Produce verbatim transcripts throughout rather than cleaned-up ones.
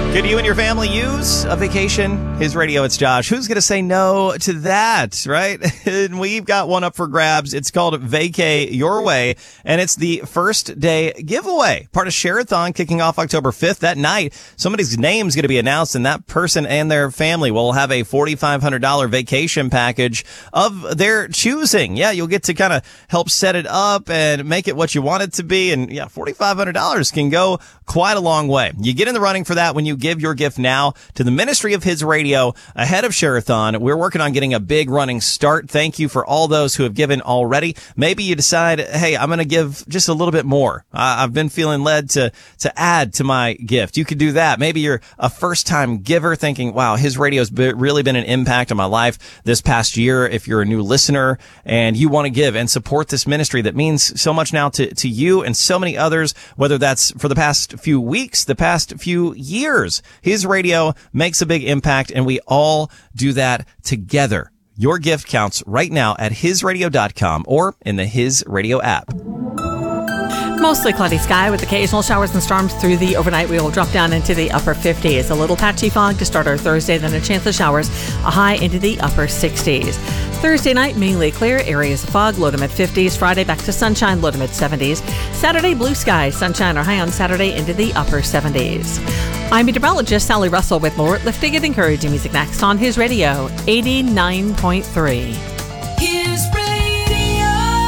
Could you and your family use a vacation? His Radio, it's Josh. Who's going to say no to that, right? And we've got one up for grabs. It's called Vacay Your Way, and it's the first day giveaway. Part of Share-a-thon kicking off October fifth. That night, somebody's name's going to be announced, and that person and their family will have a four thousand five hundred dollars vacation package of their choosing. Yeah, you'll get to kind of help set it up and make it what you want it to be. And yeah, four thousand five hundred dollars can go quite a long way. You get in the running for that when you give your gift now to the Ministry of His Radio ahead of Share-a-thon. We're working on getting a big running start. Thank you for all those who have given already. Maybe you decide, hey, I'm going to give just a little bit more. Uh, I've been feeling led to, to add to my gift. You could do that. Maybe you're a first-time giver thinking, wow, His Radio's be- really been an impact on my life this past year. If you're a new listener and you want to give and support this ministry that means so much now to, to you and so many others, whether that's for the past few weeks, the past few years, His Radio makes a big impact, and we all do that together. Your gift counts right now at his radio dot com or in the His Radio app. Mostly cloudy sky with occasional showers and storms through the overnight. We will drop down into the upper fifties. A little patchy fog to start our Thursday, then a chance of showers, a high into the upper sixties. Thursday night, mainly clear, areas of fog, low to mid fifties. Friday, back to sunshine, low to mid seventies. Saturday, blue sky, sunshine or high on Saturday into the upper seventies. I'm meteorologist Sally Russell with more lifting and encouraging music next on His Radio, eighty-nine point three. His Radio.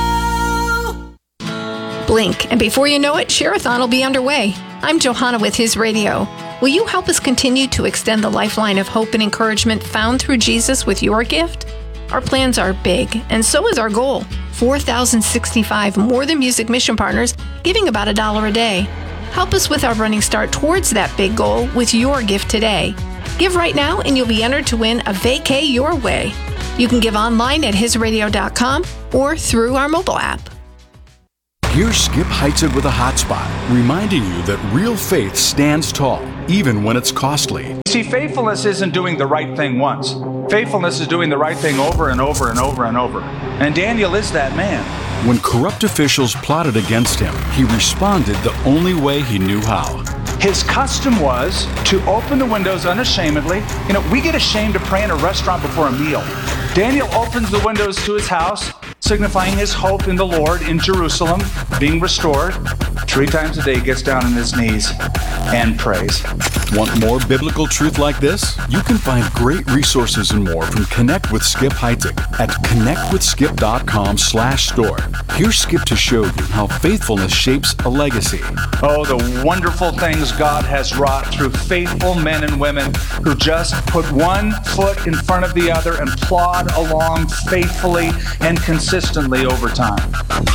Blink, and before you know it, Share-a-thon will be underway. I'm Johanna with His Radio. Will you help us continue to extend the lifeline of hope and encouragement found through Jesus with your gift? Our plans are big, and so is our goal. four thousand sixty-five More Than Music mission partners giving about a dollar a day. Help us with our running start towards that big goal with your gift today. Give right now and you'll be entered to win a Vacay Your Way. You can give online at his radio dot com or through our mobile app. Here's Skip Heitzig with a hotspot, reminding you that real faith stands tall, even when it's costly. See, faithfulness isn't doing the right thing once. Faithfulness is doing the right thing over and over and over and over. And Daniel is that man. When corrupt officials plotted against him, he responded the only way he knew how. His custom was to open the windows unashamedly. You know, we get ashamed to pray in a restaurant before a meal. Daniel opens the windows to his house, signifying his hope in the Lord in Jerusalem, being restored. Three times a day he gets down on his knees and prays. Want more biblical truth like this? You can find great resources and more from Connect with Skip Heitzig at connect with skip dot com slash store. Here's Skip to show you how faithfulness shapes a legacy. Oh, the wonderful things God has wrought through faithful men and women who just put one foot in front of the other and plod along faithfully and consistently over time.